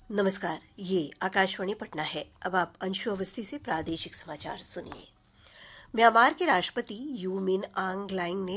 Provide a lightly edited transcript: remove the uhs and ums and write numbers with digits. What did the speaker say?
नमस्कार, ये आकाशवाणी पटना है। अब आप अंशु अवस्थी से प्रादेशिक समाचार सुनिए। म्यांमार के राष्ट्रपति यू मिन आंग लाइंग ने